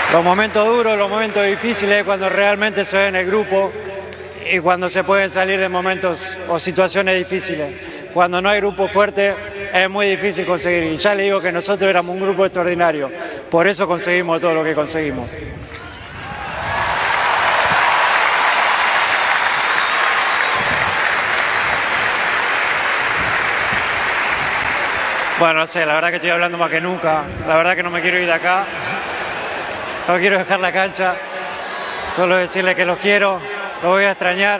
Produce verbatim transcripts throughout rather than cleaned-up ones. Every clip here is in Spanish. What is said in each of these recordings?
Los momentos duros, los momentos difíciles, cuando realmente se ve en el grupo y cuando se pueden salir de momentos o situaciones difíciles. Cuando no hay grupo fuerte es muy difícil conseguir. Y ya le digo que nosotros éramos un grupo extraordinario. Por eso conseguimos todo lo que conseguimos. Bueno, no sé, la verdad que estoy hablando más que nunca. La verdad que no me quiero ir de acá. No quiero dejar la cancha. Solo decirle que los quiero, los voy a extrañar.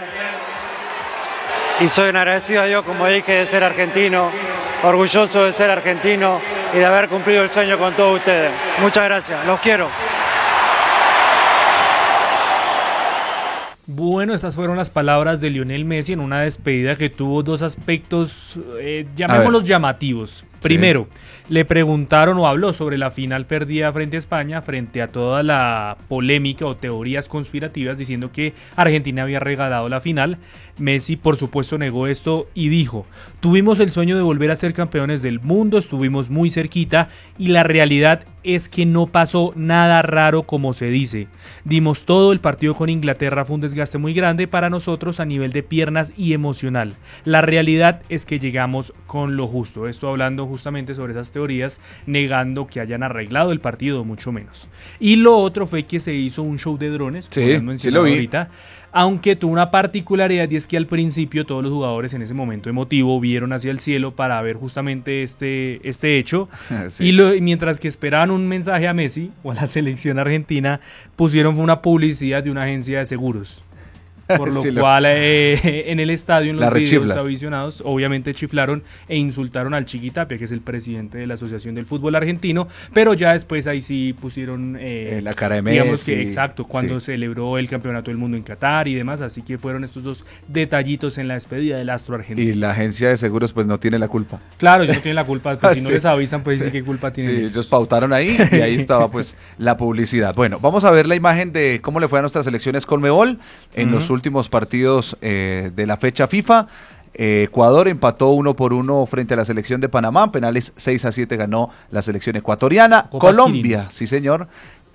Y soy un agradecido a Dios, como dije, de ser argentino. Orgulloso de ser argentino y de haber cumplido el sueño con todos ustedes. Muchas gracias, los quiero. Bueno, estas fueron las palabras de Lionel Messi en una despedida que tuvo dos aspectos, eh, llamémoslos llamativos. Primero, sí. le preguntaron o habló sobre la final perdida frente a España, frente a toda la polémica o teorías conspirativas diciendo que Argentina había regalado la final. Messi, por supuesto, negó esto y dijo: tuvimos el sueño de volver a ser campeones del mundo, estuvimos muy cerquita y la realidad es que no pasó nada raro como se dice. Dimos todo, el partido con Inglaterra fue un desgaste muy grande para nosotros a nivel de piernas y emocional. La realidad es que llegamos con lo justo. Esto hablando justamente sobre esas teorías, negando que hayan arreglado el partido, mucho menos. Y lo otro fue que se hizo un show de drones, sí, sí lo vi. Ahorita, aunque tuvo una particularidad y es que al principio todos los jugadores en ese momento emotivo vieron hacia el cielo para ver justamente este, este hecho sí. y, lo, y mientras que esperaban un mensaje a Messi o a la selección argentina, pusieron una publicidad de una agencia de seguros. Por lo sí, cual lo... eh, en el estadio, en los videos aficionados, obviamente chiflaron e insultaron al Chiqui Tapia, que es el presidente de la Asociación del Fútbol Argentino, pero ya después ahí sí pusieron eh, la cara de Messi. Digamos que exacto, cuando sí. celebró el Campeonato del Mundo en Qatar y demás, así que fueron estos dos detallitos en la despedida del astro argentino. Y la agencia de seguros pues no tiene la culpa. Claro, ellos no tienen la culpa, pues si sí. no les avisan pues sí, sí qué culpa tienen. Sí, ellos. ellos pautaron ahí y ahí estaba pues la publicidad. Bueno, vamos a ver la imagen de cómo le fue a nuestras selecciones Conmebol en uh-huh. los últimos partidos eh, de la fecha FIFA. Eh, Ecuador empató uno por uno frente a la selección de Panamá, penales seis a siete ganó la selección ecuatoriana. Copa Colombia, Kirin. sí señor,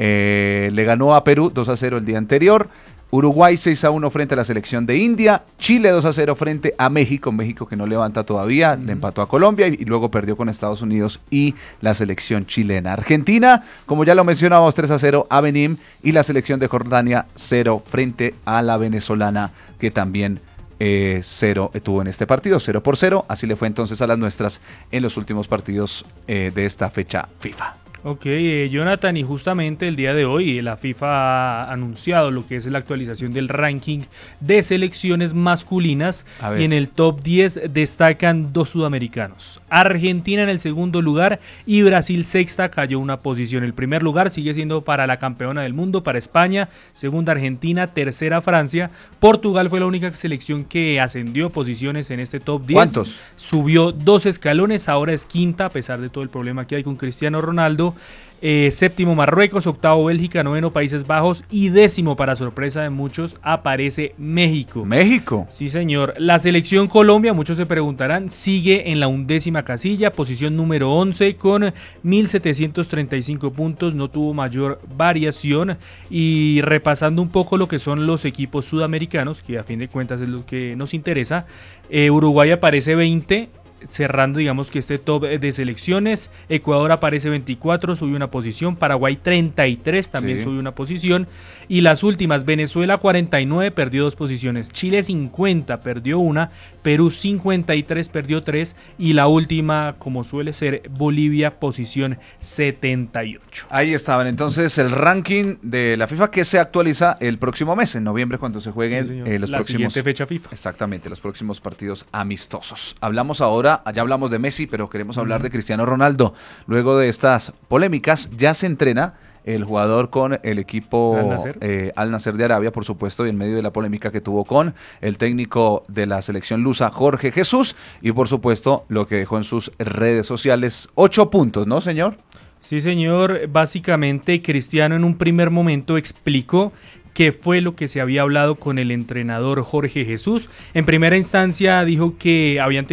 eh, le ganó a Perú dos a cero el día anterior. Uruguay seis a uno frente a la selección de India. Chile dos a cero frente a México. México que no levanta todavía, uh-huh. le empató a Colombia y, y luego perdió con Estados Unidos y la selección chilena. Argentina, como ya lo mencionábamos, tres a cero a Benín y la selección de Jordania cero frente a la venezolana que también eh, cero tuvo en este partido, cero por cero. Así le fue entonces a las nuestras en los últimos partidos eh, de esta fecha FIFA. Ok, eh, Jonathan, y justamente el día de hoy la FIFA ha anunciado lo que es la actualización del ranking de selecciones masculinas y en el top diez destacan dos sudamericanos. Argentina en el segundo lugar y Brasil sexta, cayó una posición. El primer lugar sigue siendo para la campeona del mundo, para España, segunda Argentina, tercera Francia. Portugal fue la única selección que ascendió posiciones en este top diez. ¿Cuántos? Subió dos escalones, ahora es quinta a pesar de todo el problema que hay con Cristiano Ronaldo. Eh, séptimo Marruecos, octavo Bélgica, noveno Países Bajos y décimo, para sorpresa de muchos, aparece México. ¿México? Sí señor. La selección Colombia, muchos se preguntarán, sigue en la undécima casilla, posición número once con mil setecientos treinta y cinco puntos, no tuvo mayor variación. Y repasando un poco lo que son los equipos sudamericanos, que a fin de cuentas es lo que nos interesa, eh, Uruguay aparece veinte, cerrando digamos que este top de selecciones. Ecuador aparece veinticuatro, subió una posición. Paraguay treinta y tres, también sí. subió una posición. Y las últimas, Venezuela cuarenta y nueve, perdió dos posiciones. Chile cincuenta, perdió una. Perú cincuenta y tres, perdió tres. Y la última, como suele ser, Bolivia, posición setenta y ocho. Ahí estaban entonces el ranking de la FIFA, que se actualiza el próximo mes, en noviembre, cuando se jueguen sí, eh, los la próximos... siguiente fecha FIFA. Exactamente, los próximos partidos amistosos. Hablamos ahora, ya hablamos de Messi, pero queremos hablar uh-huh. de Cristiano Ronaldo. Luego de estas polémicas, ya se entrena el jugador con el equipo Al Nacer. Eh, Al Nacer de Arabia, por supuesto, y en medio de la polémica que tuvo con el técnico de la selección lusa, Jorge Jesús, y por supuesto lo que dejó en sus redes sociales. Ocho puntos, ¿no, señor? Sí, señor. Básicamente, Cristiano en un primer momento explicó qué fue lo que se había hablado con el entrenador Jorge Jesús. En primera instancia dijo que habían